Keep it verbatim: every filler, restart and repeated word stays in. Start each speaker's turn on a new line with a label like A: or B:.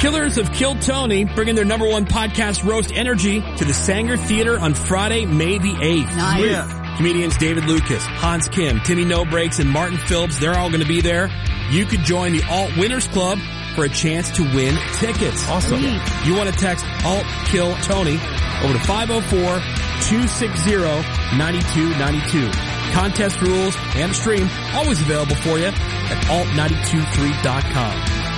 A: Killers of Kill Tony bringing their number one podcast, Roast Energy, to the Sanger Theater on Friday, May the eighth.
B: Nice.
A: Yeah. Comedians David Lucas, Hans Kim, Timmy No Breaks, and Martin Phillips, they're all going to be there. You could join the Alt Winners Club for a chance to win tickets.
C: Awesome.
A: Yeah. You want to text Alt Kill Tony over to five oh four, two six zero, nine two nine two. Contest rules and stream always available for you at alt nine two three dot com.